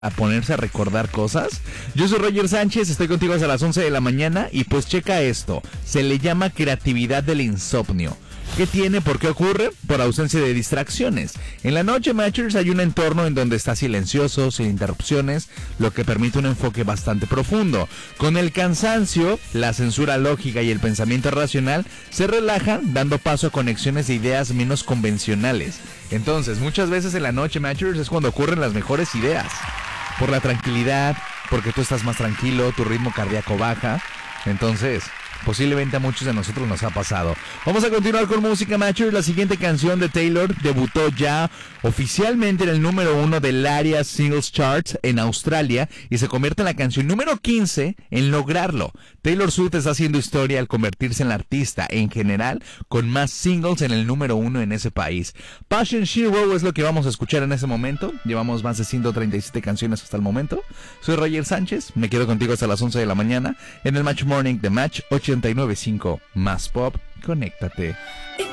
a ponerse a recordar cosas. Yo soy Roger Sánchez, estoy contigo hasta las 11 de la mañana y pues checa esto, se le llama creatividad del insomnio. ¿Qué tiene? ¿Por qué ocurre? Por ausencia de distracciones. En la noche, Matchers, hay un entorno en donde está silencioso, sin interrupciones, lo que permite un enfoque bastante profundo. Con el cansancio, la censura lógica y el pensamiento racional se relajan, dando paso a conexiones de ideas menos convencionales. Entonces, muchas veces en la noche, Matchers, es cuando ocurren las mejores ideas. Por la tranquilidad, porque tú estás más tranquilo, tu ritmo cardíaco baja. Entonces, posiblemente a muchos de nosotros nos ha pasado. Vamos a continuar con música, Matchers. La siguiente canción de Taylor debutó ya oficialmente en el número 1 del ARIA Singles Charts en Australia y se convierte en la canción número 15 en lograrlo. Taylor Swift está haciendo historia al convertirse en la artista en general con más singles en el número 1 en ese país. Passion Zero es lo que vamos a escuchar en ese momento. Llevamos más de 137 canciones hasta el momento. Soy Roger Sánchez, me quedo contigo hasta las 11 de la mañana en el Match Morning de Match 89.5 más Pop. Conéctate.